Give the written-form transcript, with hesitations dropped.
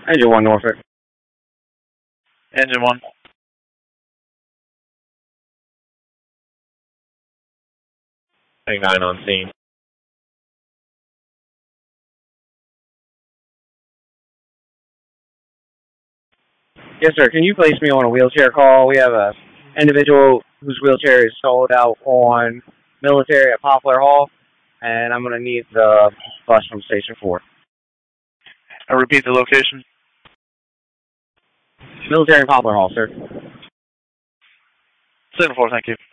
Engine 1 Norfolk. Engine 1. Tank 9 on scene. Yes, sir. Can you place me on a wheelchair call? We have a individual whose wheelchair is sold out on Military at Poplar Hall, and I'm going to need the bus from Station 4. I'll repeat the location. Military and Poplar Hall, sir. Station 4, thank you.